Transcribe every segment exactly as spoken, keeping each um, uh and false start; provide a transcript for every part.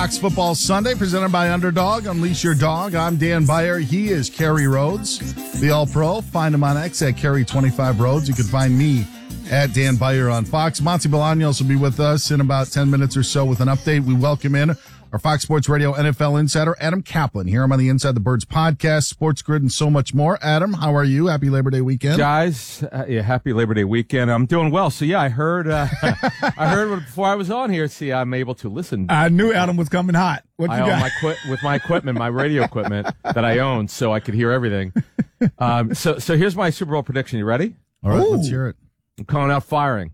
Fox Football Sunday, presented by Underdog. Unleash your dog. I'm Dan Beyer. He is Kerry Rhodes, the All-Pro. Find him on X at Kerry twenty-five Rhodes. You can find me at Dan Beyer on Fox. Monty Bolaños will be with us in about ten minutes or so with an update. We welcome in our Fox Sports Radio N F L insider, Adam Kaplan. Here I'm on the Inside the Birds podcast, Sports Grid, and so much more. Adam, how are you? Happy Labor Day weekend. Guys, uh, yeah, happy Labor Day weekend. I'm doing well. So, yeah, I heard uh, I heard before I was on here. See, I'm able to listen. I knew Adam was coming hot. What I you own got? my qu- with my equipment, my radio equipment that I own, so I could hear everything. Um, so, so here's my Super Bowl prediction. You ready? All right, Ooh. let's hear it. I'm calling out firing.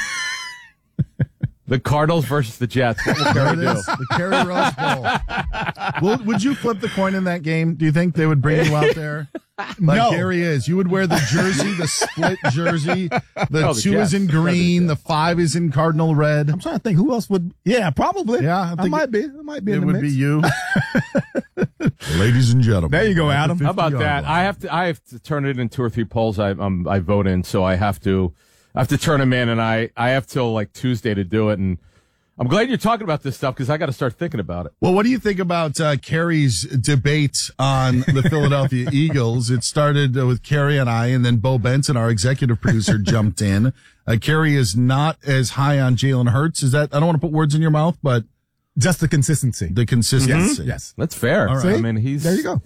The Cardinals versus the Jets. What will There Kerry it do? is, the Kerry Rose Bowl. Well, would you flip the coin in that game? Do you think they would bring you out there? Like No. Kerry is. You would wear the jersey, the split jersey. The Oh, the two Jets. is in green. The five is in cardinal red. I'm trying to think who else would. Yeah, probably. Yeah, I I, think might be. I might be It in the would mix. be you. Ladies and gentlemen. There you go, Adam. How about fifty-yard that? line. I have to. I have to turn it in two or three polls. I um, I vote in, so I have to. I have to turn them in, and I I have till like Tuesday to do it. And I'm glad you're talking about this stuff because I got to start thinking about it. Well, what do you think about uh, Kerry's debate on the Philadelphia Eagles? It started uh, with Kerry and I, and then Bo Benson, our executive producer, jumped in. Uh, Kerry is not as high on Jalen Hurts. Is that, I don't want to put words in your mouth, but Just the consistency. the consistency. Yes. That's fair. All right. I See? mean, he's There you go.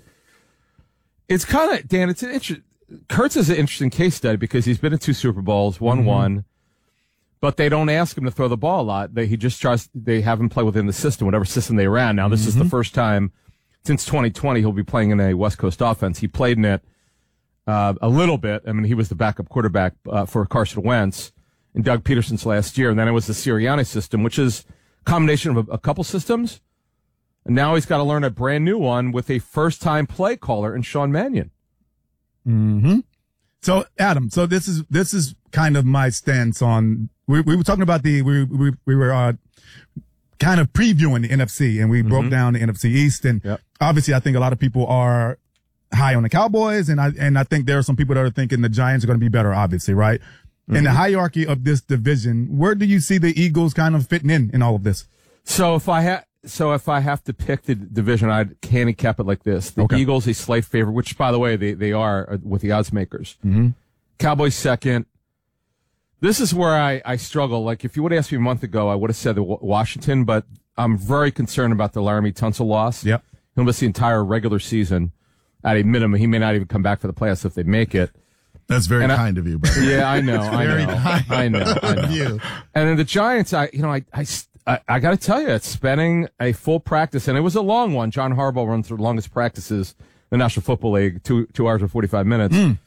It's kind of Dan. It's an interesting. Kurtz is an interesting case study because he's been in two Super Bowls, won one, but they don't ask him to throw the ball a lot. They, he just tries. They have him play within the system, whatever system they ran. Now, this is the first time since twenty twenty he'll be playing in a West Coast offense. He played in it uh, a little bit. I mean, he was the backup quarterback uh, for Carson Wentz in Doug Peterson's last year, and then it was the Sirianni system, which is a combination of a, a couple systems. And now he's got to learn a brand new one with a first-time play caller in Sean Mannion. Mm-hmm. So, Adam, so this is this is kind of my stance on. We, we were talking about the we we we were uh, kind of previewing the N F C, and we broke down the N F C East, and Yep. obviously, I think a lot of people are high on the Cowboys, and I and I think there are some people that are thinking the Giants are going to be better. Obviously, right? In the hierarchy of this division, where do you see the Eagles kind of fitting in in all of this? So if I ha- so if I have to pick the division, I'd handicap it like this: the Okay. Eagles a slight favorite, which by the way they they are uh, with the odds makers. Mm-hmm. Cowboys second. This is where I I struggle. Like if you would have asked me a month ago, I would have said the w- Washington, but I'm very concerned about the Laramie Tunsil loss. Yep. He'll miss the entire regular season at a minimum. He may not even come back for the playoffs if they make it. That's very And I- kind of you, brother. Yeah, I know. I Very know. kind I know. I know. of you. And then the Giants, I, you know, I, I, I, I got to tell you, it's spending a full practice, and it was a long one. John Harbaugh runs the longest practices in the National Football League, two two hours and forty five minutes. Mm.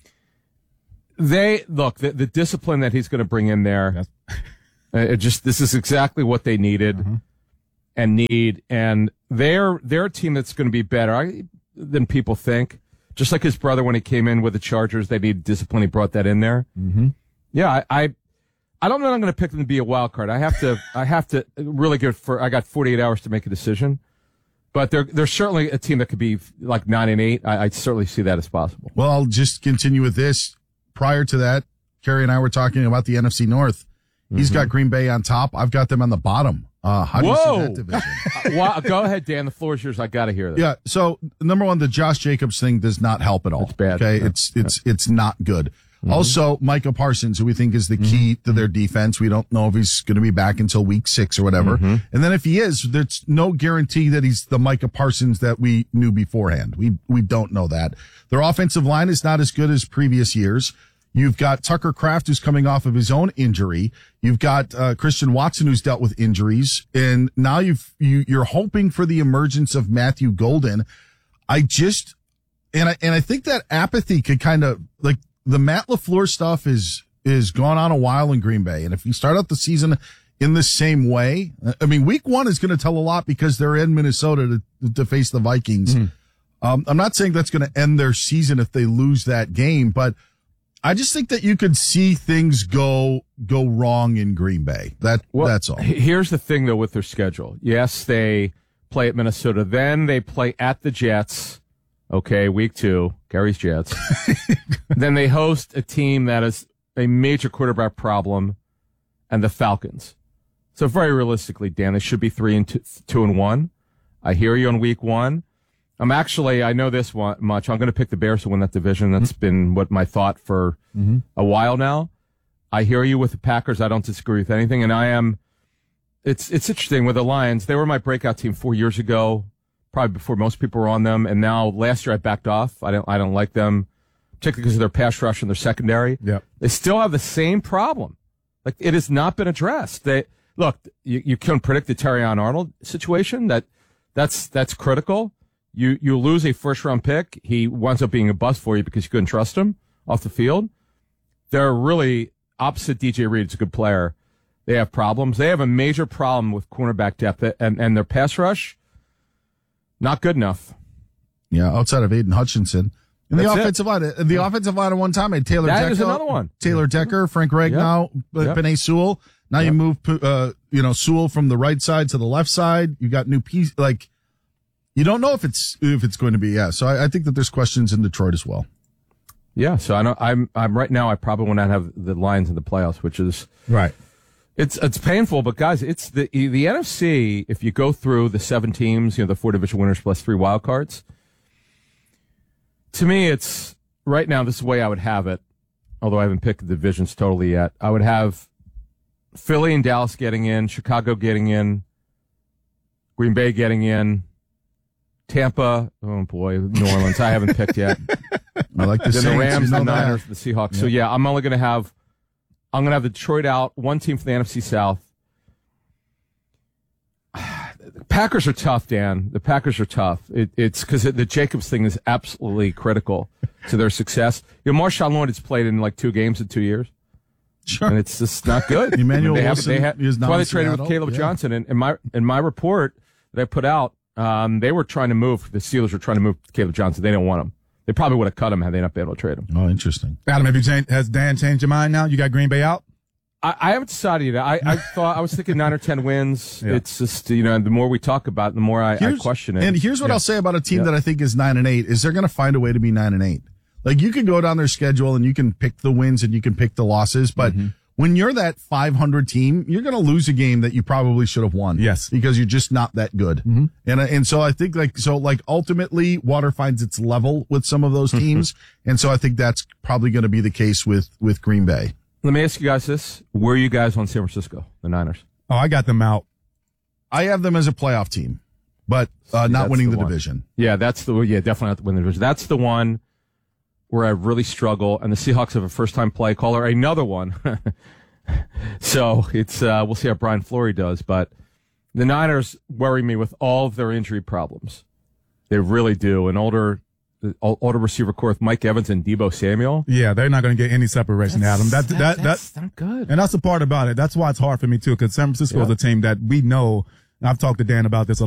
They look the, the discipline that he's going to bring in there. Yes. uh, it just this is exactly what they needed Uh-huh. and need, and they're they're a team that's going to be better I, than people think. Just like his brother when he came in with the Chargers, they need discipline. He brought that in there. Mm-hmm. Yeah, I, I, I don't know that I'm going to pick them to be a wild card. I have to, I have to really get for. I got forty-eight hours to make a decision, but they're they're certainly a team that could be like nine and eight. I, I certainly see that as possible. Well, I'll just continue with this. Prior to that, Kerry and I were talking about the N F C North. He's got Green Bay on top. I've got them on the bottom. Uh, how do you Whoa. see that division? Uh, well, go ahead, Dan. The floor is yours. I got to hear that. Yeah. So number one, the Josh Jacobs thing does not help at all. It's bad. Okay. Yeah. It's, it's, it's not good. Also, Micah Parsons, who we think is the key to their defense. We don't know if he's going to be back until week six or whatever. And then if he is, there's no guarantee that he's the Micah Parsons that we knew beforehand. We, we don't know that. Their offensive line is not as good as previous years. You've got Tucker Kraft, who's coming off of his own injury. You've got uh, Christian Watson, who's dealt with injuries, and now you've you, you're hoping for the emergence of Matthew Golden. I just and I and I think that apathy could kind of like the Matt LaFleur stuff is is gone on a while in Green Bay, and if you start out the season in the same way, I mean, week one is going to tell a lot because they're in Minnesota to, to face the Vikings. Mm-hmm. Um, I'm not saying that's going to end their season if they lose that game, but I just think that you could see things go go wrong in Green Bay. That Well, that's all. h- Here's the thing, though, with their schedule. Yes, they play at Minnesota. Then they play at the Jets. Okay, week two, Gary's Jets. Then they host a team that is a major quarterback problem, and the Falcons. So very realistically, Dan, they should be three and two, two and one. I hear you on week one. I'm actually, I know this one much. I'm going to pick the Bears to win that division. That's mm-hmm. been what my thought for mm-hmm. a while now. I hear you with the Packers. I don't disagree with anything. And I am, it's, it's interesting with the Lions. They were my breakout team four years ago, probably before most people were on them. And now last year I backed off. I don't, I don't like them, particularly because of their pass rush and their secondary. Yep. They still have the same problem. Like, it has not been addressed. They, look, you, you can predict the Terrion Arnold situation. That, that's, that's critical. You, you lose a first round pick. He winds up being a bust for you because you couldn't trust him off the field. They're really opposite D J Reed. It's a good player. They have problems. They have a major problem with cornerback depth, and, and their pass rush, not good enough. Yeah, outside of Aiden Hutchinson. And the That's offensive it. line, the yeah. offensive line at one time had Taylor that Decker. That is another one. Taylor Decker, Frank Ragnow, yep. yep. Penei Sewell. Now yep. you move, uh, you know, Sewell from the right side to the left side. You got new piece, like, you don't know if it's, if it's going to be, yeah. So I, I think that there's questions in Detroit as well. Yeah. So I know I'm, I'm right now, I probably will not have the Lions in the playoffs, which is, right. It's, it's painful, but guys, it's the, the N F C, if you go through the seven teams, you know, the four division winners plus three wild cards, to me, it's, right now, this is the way I would have it, although I haven't picked the divisions totally yet. I would have Philly and Dallas getting in, Chicago getting in, Green Bay getting in, Tampa, oh boy, New Orleans, I haven't picked yet. I like the Then Saints, the Rams, you know the that. Niners, the Seahawks. Yep. So yeah, I'm only going to have, I'm going to have the Detroit out, one team for the N F C South. The Packers are tough, Dan. The Packers are tough. It, it's because the Jacobs thing is absolutely critical to their success. You know, Marshawn Lynch has played in like two games in two years. Sure. And it's just not good. Emmanuel they Wilson have, they have, is that's not why they in traded Seattle. with Caleb Yeah. Johnson. And in my, in my report that I put out, um, they were trying to move, the Steelers were trying to move Caleb Johnson. They didn't want him. They probably would have cut him had they not been able to trade him. Oh, interesting. Adam, have you changed, has Dan changed your mind now? You got Green Bay out? I, I haven't decided yet. I, I thought, I was thinking nine or ten wins. Yeah. It's just, you know, the more we talk about it, the more I, I question it. And here's what yeah. I'll say about a team yeah. that I think is nine and eight is they're going to find a way to be nine and eight. Like, you can go down their schedule and you can pick the wins and you can pick the losses, but mm-hmm. when you're that five hundred team, you're going to lose a game that you probably should have won. Yes. Because you're just not that good. Mm-hmm. And, and so I think like, so like ultimately water finds its level with some of those teams. And so I think that's probably going to be the case with, with Green Bay. Let me ask you guys this. Where are you guys on San Francisco, the Niners? Oh, I got them out. I have them as a playoff team, but uh, See, not winning the, the the division. Yeah, that's the, yeah, definitely not to win the division. That's the one where I really struggle, and the Seahawks have a first-time play caller, another one. So it's, uh, we'll see how Brian Fleury does, but the Niners worry me with all of their injury problems. They really do. An older, older receiver core with Mike Evans and Deebo Samuel. Yeah, they're not going to get any separation, that's, Adam. That, that, that, that's that, not good. And that's the part about it. That's why it's hard for me too, because San Francisco yeah. is a team that we know. I've talked to Dan about this a